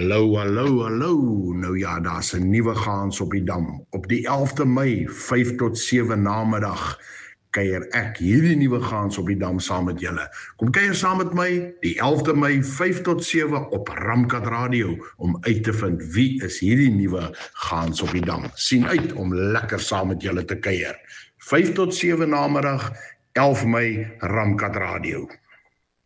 Hallo. Nou ja, daar's 'n nuwe gaans op die dam. Op die 11de Mei, 5 tot 7 namiddag, kuier ek hierdie nuwe gaans op die dam saam met julle. Kom kuier saam met my, die 11de Mei, 5 tot 7 op Ramkat Radio, om uit te vind wie is hierdie nuwe gaans op die dam. Sien uit om lekker saam met julle te kuier. 5 tot 7 namiddag, 11 Mei, Ramkat Radio.